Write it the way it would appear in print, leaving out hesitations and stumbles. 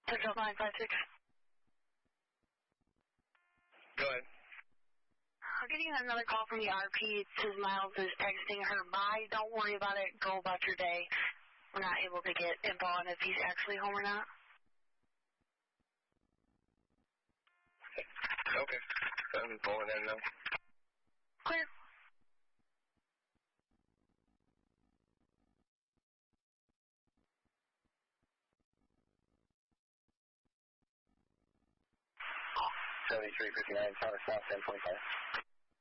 Central 956. Go ahead. I'm getting another call from the RP. It says Miles is texting her, bye, don't worry about it, go about your day. We're not able to get info on if he's actually home or not. Okay. I'm pulling in now. Clear. $73.59, Tower South, 1025.